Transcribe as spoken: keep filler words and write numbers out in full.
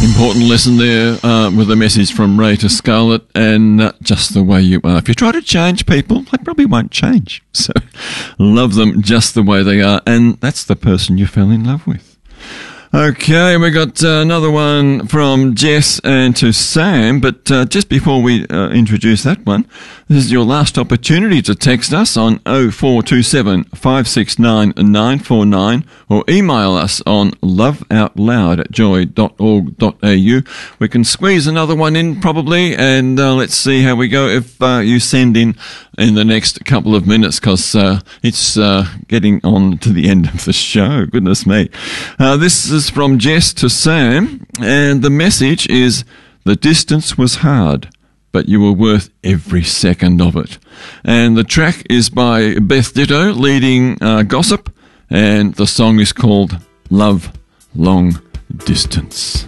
Important lesson there uh, with a message from Ray to Scarlett, and uh, just the way you are. If you try to change people, they probably won't change. So love them just the way they are, and that's the person you fell in love with. Okay, we got uh, another one from Jess and to Sam, but uh, just before we uh, introduce that one, this is your last opportunity to text us on oh four two seven, five six nine, nine four nine or email us on loveoutloud at joy dot org dot a u. We can squeeze another one in probably, and uh, let's see how we go if uh, you send in in the next couple of minutes, because uh, it's uh, getting on to the end of the show. Goodness me. Uh, this is from Jess to Sam, and the message is, the distance was hard, but you were worth every second of it. And the track is by Beth Ditto, leading uh, Gossip, and the song is called Love Long Distance.